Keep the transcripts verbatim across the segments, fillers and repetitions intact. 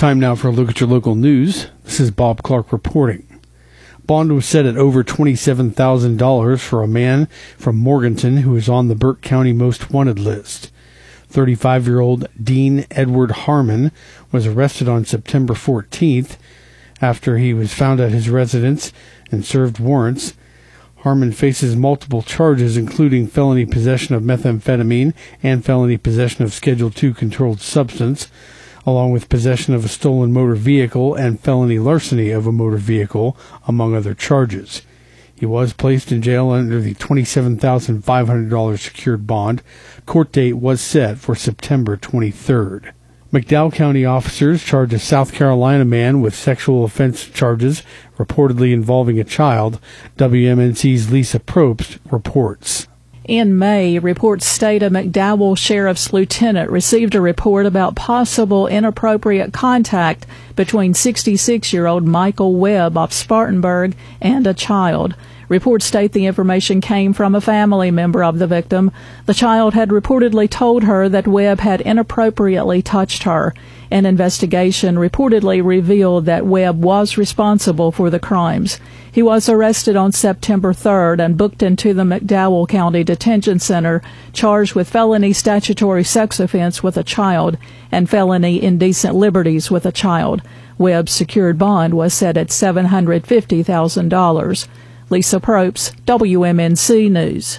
Time now for a look at your local news. This is Bob Clark reporting. Bond was set at over twenty-seven thousand dollars for a man from Morganton who is on the Burke County Most Wanted list. thirty-five-year-old Dean Edward Harmon was arrested on September fourteenth after he was found at his residence and served warrants. Harmon faces multiple charges, including felony possession of methamphetamine and felony possession of Schedule two controlled substance, along with possession of a stolen motor vehicle and felony larceny of a motor vehicle, among other charges. He was placed in jail under the twenty-seven thousand five hundred dollars secured bond. Court date was set for September twenty-third. McDowell County officers charged a South Carolina man with sexual offense charges reportedly involving a child. W M N C's Lisa Probst reports. In May, reports state a McDowell Sheriff's Lieutenant received a report about possible inappropriate contact between sixty-six-year-old Michael Webb of Spartanburg and a child. Reports state the information came from a family member of the victim. The child had reportedly told her that Webb had inappropriately touched her. An investigation reportedly revealed that Webb was responsible for the crimes. He was arrested on September third and booked into the McDowell County Detention Center, charged with felony statutory sex offense with a child and felony indecent liberties with a child. Webb's secured bond was set at seven hundred fifty thousand dollars. Lisa Probst, W M N C News.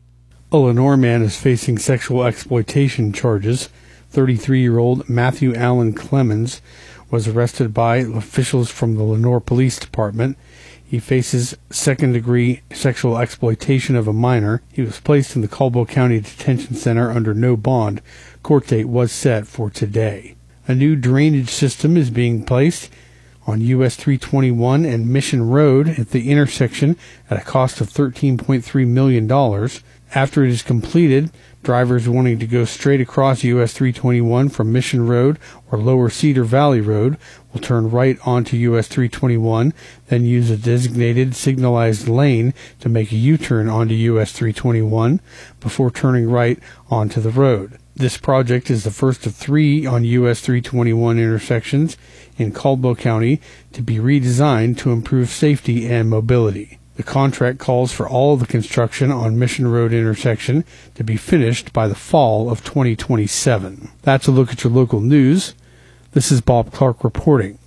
A Lenore man is facing sexual exploitation charges. thirty-three-year-old Matthew Allen Clemens was arrested by officials from the Lenore Police Department. He faces second-degree sexual exploitation of a minor. He was placed in the Caldwell County Detention Center under no bond. Court date was set for today. A new drainage system is being placed on U S three twenty-one and Mission Road at the intersection at a cost of thirteen point three million dollars. After it is completed, drivers wanting to go straight across U S three twenty-one from Mission Road or Lower Cedar Valley Road will turn right onto U S three twenty-one, then use a designated signalized lane to make a U-turn onto U S three twenty-one before turning right onto the road. This project is the first of three on U S three twenty-one intersections in Caldwell County to be redesigned to improve safety and mobility. The contract calls for all of the construction on Mission Road intersection to be finished by the fall of twenty twenty-seven. That's a look at your local news. This is Bob Clark reporting.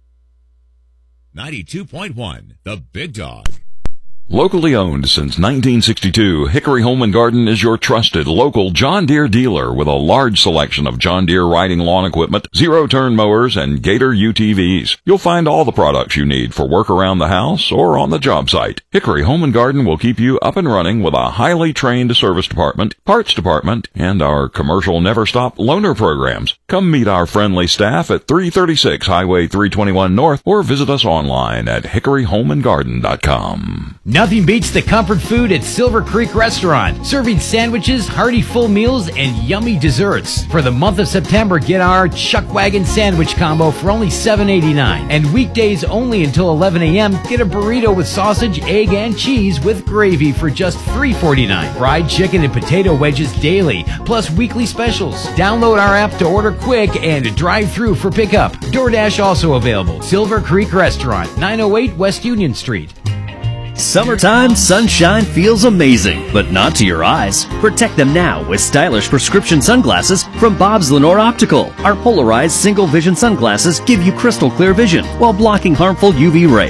ninety-two point one, The Big Dog. Locally owned since nineteen sixty-two, Hickory Home and Garden is your trusted local John Deere dealer with a large selection of John Deere riding lawn equipment, zero-turn mowers, and Gator U T Vs. You'll find all the products you need for work around the house or on the job site. Hickory Home and Garden will keep you up and running with a highly trained service department, parts department, and our commercial never-stop loaner programs. Come meet our friendly staff at three thirty-six Highway three twenty-one North or visit us online at hickory home and garden dot com. Nothing beats the comfort food at Silver Creek Restaurant, serving sandwiches, hearty full meals, and yummy desserts. For the month of September, get our Chuck Wagon sandwich combo for only seven dollars and eighty-nine cents. And weekdays only until eleven a.m., get a burrito with sausage, egg, and cheese with gravy for just three forty-nine. Fried chicken and potato wedges daily, plus weekly specials. Download our app to order quick and drive through for pickup. DoorDash also available. Silver Creek Restaurant, nine oh eight West Union Street. Summertime sunshine feels amazing, but not to your eyes. Protect them now with stylish prescription sunglasses from Bob's Lenore Optical. Our polarized single vision sunglasses give you crystal clear vision while blocking harmful U V rays.